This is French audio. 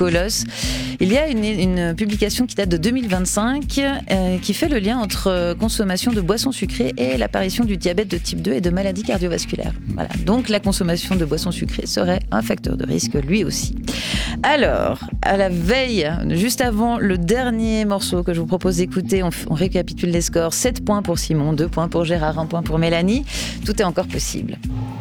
colosse. Il y a une publication qui date de 2025 qui fait le lien entre consommation de boissons sucrées et l'apparition du diabète de type 2 et de maladies cardiovasculaires. Voilà. Donc la consommation de boissons sucrées serait un facteur de risque lui aussi. Alors, à la veille, juste avant le dernier morceau que je vous propose d'écouter, on récapitule les scores. 7 points pour Simon, 2 points pour Gérard, 1 point pour Mélanie. Tout est encore possible.